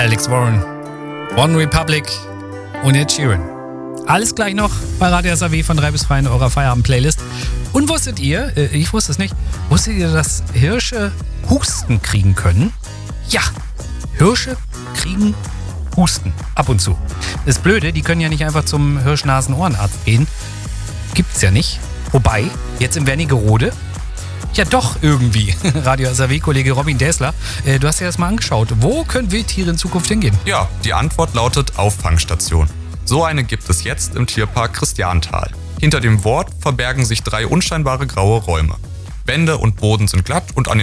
Alex Warren, One Republic und Ed Sheeran. Alles gleich noch bei Radio SAW von 3 bis 5 in eurer Feierabend-Playlist. Und wusstet ihr, ich wusste es nicht, wusstet ihr, dass Hirsche Husten kriegen können? Ja, Hirsche kriegen Husten ab und zu. Das Blöde, die können ja nicht einfach zum Hirsch-Nasen-Ohrenarzt gehen. Gibt's ja nicht. Wobei, jetzt in Wernigerode, ja doch irgendwie. Radio SAW-Kollege Robin Däsler, du hast dir das mal angeschaut. Wo können Wildtiere in Zukunft hingehen? Ja, die Antwort lautet Auffangstation. So eine gibt es jetzt im Tierpark Christianthal. Hinter dem Wort verbergen sich 3 unscheinbare graue Räume. Wände und Boden sind glatt und an